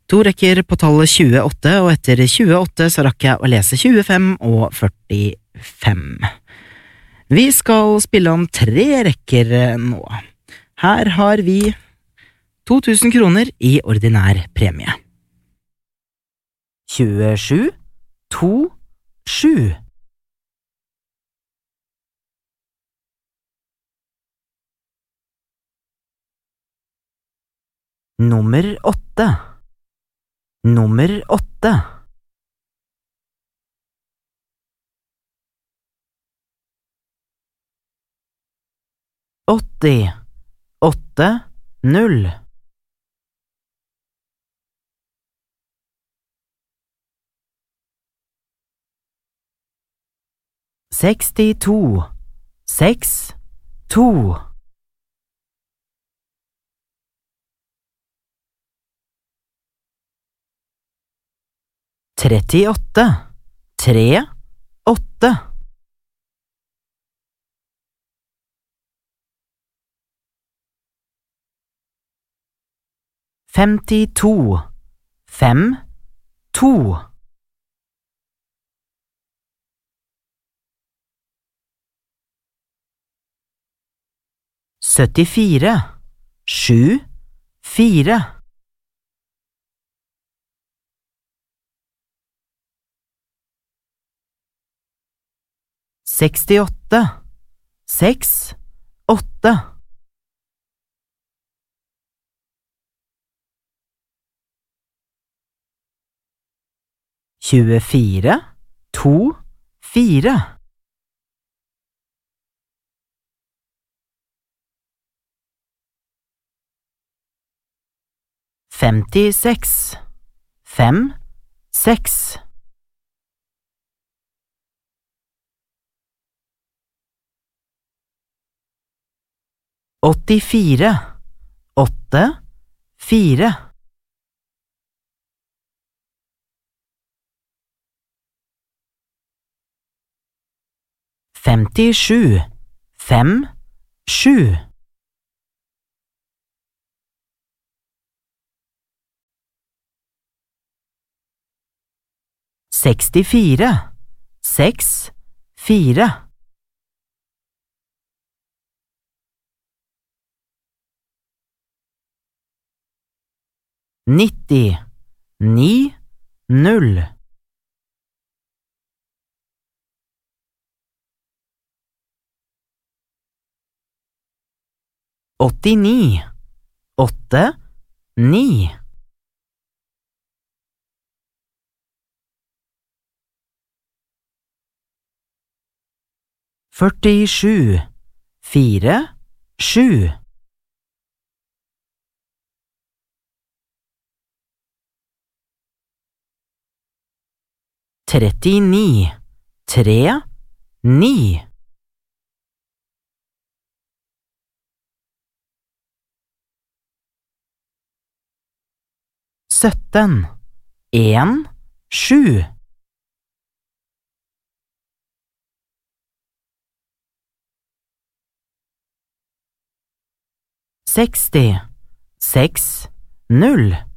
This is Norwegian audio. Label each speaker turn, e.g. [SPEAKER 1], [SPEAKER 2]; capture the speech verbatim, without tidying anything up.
[SPEAKER 1] To rekker på tallet tjueåtte, og etter tjueåtte så rakk jeg å lese tjuefem og førtifem. Vi skal spille om tre rekker nå. Her har vi to tusen kroner i ordinær premie. tjuesju, to, sju. Nummer åtte. Nummer åtte. åtti, åtte, null. sekstito, seks, to. trettiåtte, tre, åtte. femtito, fem, to. syttifire, sju, fire. sekstiåtte, seks, åtte. tjuefire, to, fire. femtiseks, fem, seks. åttifire, åtte, fire. femtisju, fem, sju. sekstifire, seks, fire. nitti, ni, null. åttini, åtte, ni. førtisju, fire, sju. trettini, tre, ni. sytten, en, sju. seksti, seks, null.